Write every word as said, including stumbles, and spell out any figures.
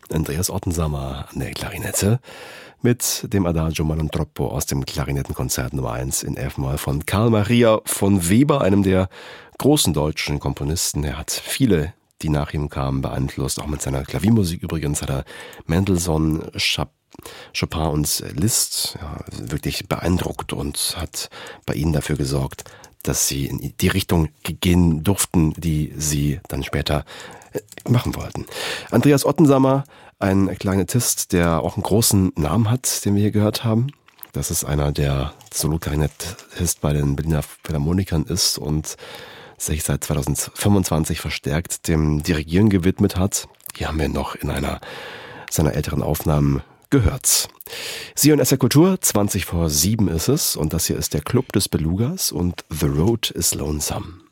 Andreas Ottensamer an der Klarinette mit dem Adagio Ma non troppo aus dem Klarinettenkonzert Nummer eins in F-Moll von Carl Maria von Weber, einem der großen deutschen Komponisten. Er hat viele, die nach ihm kamen, beeinflusst. Auch mit seiner Klaviermusik übrigens hat er Mendelssohn, Chopin und Liszt ja, wirklich beeindruckt und hat bei ihnen dafür gesorgt, dass sie in die Richtung gehen durften, die sie dann später machen wollten. Andreas Ottensamer, ein Klarinettist, der auch einen großen Namen hat, den wir hier gehört haben. Das ist einer, der Solo-Klarinettist bei den Berliner Philharmonikern ist und sich seit zweitausendfünfundzwanzig verstärkt dem Dirigieren gewidmet hat. Hier haben wir noch in einer seiner älteren Aufnahmen gehört. Sie hören S R Kultur, zwanzig vor sieben ist es und das hier ist der Club des Belugas und The Road is Lonesome.